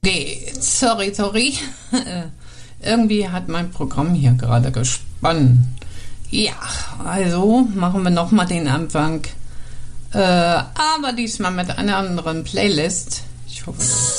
geht. Sorry. Irgendwie hat mein Programm hier gerade gesponnen. Ja, also machen wir nochmal den Anfang. Aber diesmal mit einer anderen Playlist. Ich hoffe,